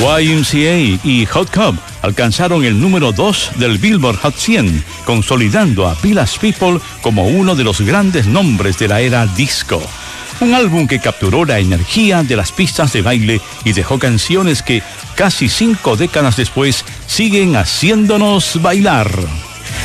YMCA y Hot Club alcanzaron el número 2 del Billboard Hot 100, consolidando a Village People como uno de los grandes nombres de la era disco. Un álbum que capturó la energía de las pistas de baile y dejó canciones que, casi 5 décadas después, siguen haciéndonos bailar.